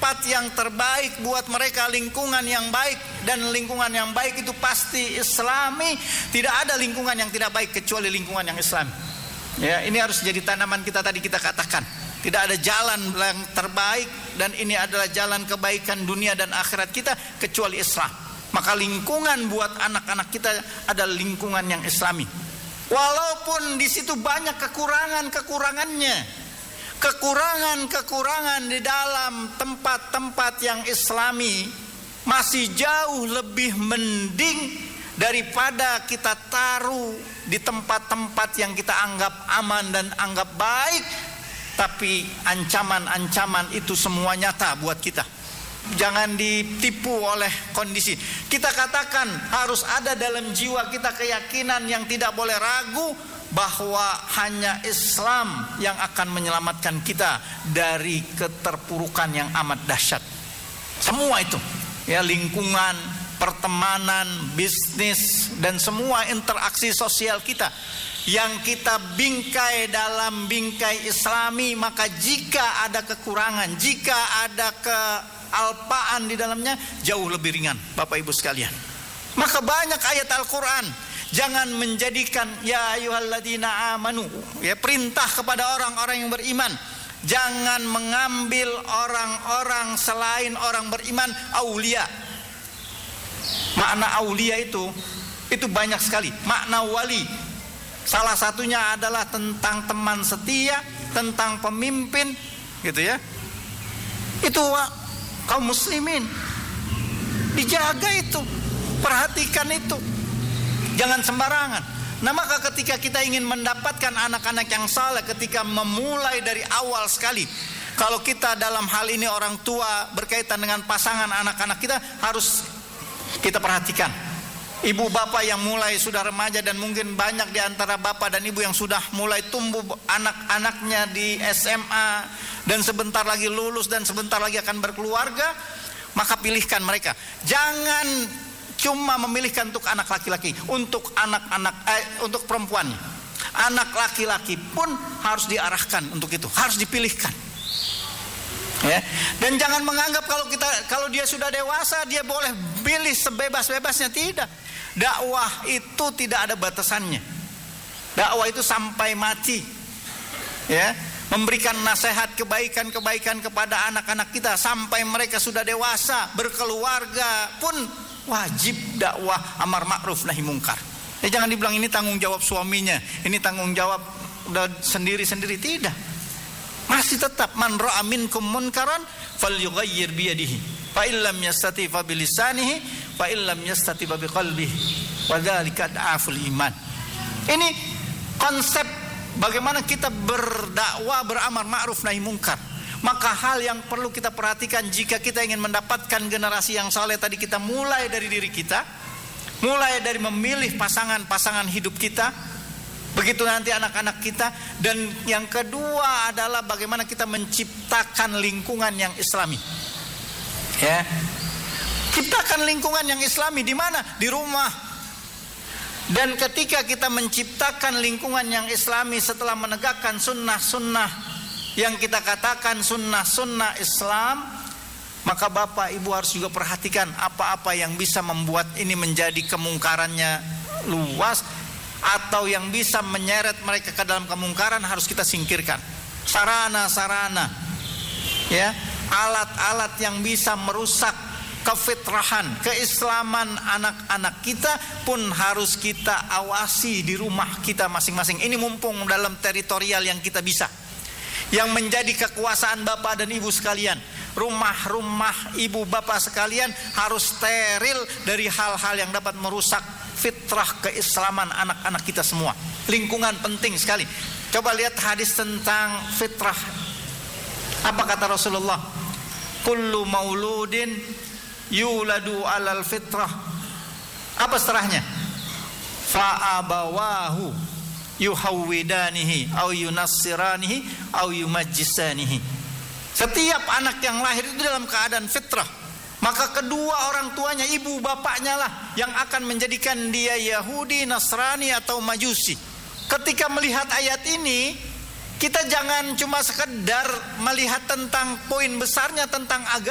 tempat yang terbaik buat mereka, lingkungan yang baik. Dan lingkungan yang baik itu pasti Islami. Tidak ada lingkungan yang tidak baik kecuali lingkungan yang Islami. Ya, ini harus jadi tanaman kita tadi kita katakan. Tidak ada jalan yang terbaik dan ini adalah jalan kebaikan dunia dan akhirat kita kecuali Islam. Maka lingkungan buat anak-anak kita adalah lingkungan yang Islami. Walaupun di situ banyak kekurangannya, kekurangan di dalam tempat-tempat yang Islami masih jauh lebih mending daripada kita taruh di tempat-tempat yang kita anggap aman dan anggap baik. Tapi ancaman-ancaman itu semua nyata buat kita. Jangan ditipu oleh kondisi. Kita katakan harus ada dalam jiwa kita keyakinan yang tidak boleh ragu bahwa hanya Islam yang akan menyelamatkan kita dari keterpurukan yang amat dahsyat. Semua itu, ya, lingkungan, pertemanan, bisnis, dan semua interaksi sosial kita yang kita bingkai dalam bingkai Islami, maka jika ada kekurangan, jika ada kealpaan di dalamnya, jauh lebih ringan, Bapak Ibu sekalian. Maka banyak ayat Al-Quran. Jangan menjadikan ya ayyuhalladzina amanu, ya, perintah kepada orang-orang yang beriman. Jangan mengambil orang-orang selain orang beriman aulia. Makna aulia itu banyak sekali. Makna wali salah satunya adalah tentang teman setia, tentang pemimpin, gitu ya. Itu kaum muslimin. Dijaga itu, perhatikan itu. Jangan sembarangan. Nah, maka ketika kita ingin mendapatkan anak-anak yang saleh, ketika memulai dari awal sekali, kalau kita dalam hal ini orang tua berkaitan dengan pasangan anak-anak kita, harus kita perhatikan. Ibu bapak yang mulai sudah remaja dan mungkin banyak di antara bapak dan ibu yang sudah mulai tumbuh anak-anaknya di SMA dan sebentar lagi lulus dan sebentar lagi akan berkeluarga, maka pilihkan mereka. Jangan cuma memilihkan untuk anak laki-laki, untuk untuk perempuan. Anak laki-laki pun harus diarahkan untuk itu, harus dipilihkan. Ya. Dan jangan menganggap kalau dia sudah dewasa dia boleh pilih sebebas-bebasnya. Tidak. Dakwah itu tidak ada batasannya. Dakwah itu sampai mati. Ya, memberikan nasihat kebaikan-kebaikan kepada anak-anak kita sampai mereka sudah dewasa, berkeluarga pun wajib dakwah amar ma'ruf nahi mungkar. Ya, jangan dibilang ini tanggung jawab suaminya, ini tanggung jawab sendiri-sendiri. Tidak. Masih tetap man ra'a minkum munkaran falyughayyir bi yadihi fa illam yastati fa bi lisanihi fa illam yastati fa bi qalbihi wa dzalika ad'aful iman. Ini konsep bagaimana kita berdakwah, beramar ma'ruf nahi mungkar. Maka hal yang perlu kita perhatikan jika kita ingin mendapatkan generasi yang saleh tadi, kita mulai dari diri kita, mulai dari memilih pasangan hidup kita. Begitu nanti anak-anak kita. Dan yang kedua adalah bagaimana kita menciptakan lingkungan yang Islami. Ya, ciptakan lingkungan yang Islami di mana? Di rumah. Dan ketika kita menciptakan lingkungan yang Islami setelah menegakkan sunnah-sunnah yang kita katakan sunnah-sunnah Islam, maka Bapak Ibu harus juga perhatikan apa-apa yang bisa membuat ini menjadi kemungkarannya luas, atau yang bisa menyeret mereka ke dalam kemungkaran harus kita singkirkan. Sarana-sarana, ya, alat-alat yang bisa merusak kefitrahan, keislaman anak-anak kita pun harus kita awasi di rumah kita masing-masing. Ini mumpung dalam teritorial yang kita bisa, yang menjadi kekuasaan Bapak dan Ibu sekalian. Rumah-rumah ibu bapak sekalian harus steril dari hal-hal yang dapat merusak fitrah keislaman anak-anak kita semua. Lingkungan penting sekali. Coba lihat hadis tentang fitrah. Apa kata Rasulullah? Kullu mauludin yuladu alal fitrah. Apa setelahnya? Fa'abawahu yuhawwidanihi au yunassiranihi au yumajjisanihi. Setiap anak yang lahir itu dalam keadaan fitrah, maka kedua orang tuanya, ibu bapaknya lah yang akan menjadikan dia Yahudi, Nasrani atau Majusi. Ketika melihat ayat ini, kita jangan cuma sekedar melihat tentang poin besarnya tentang agama.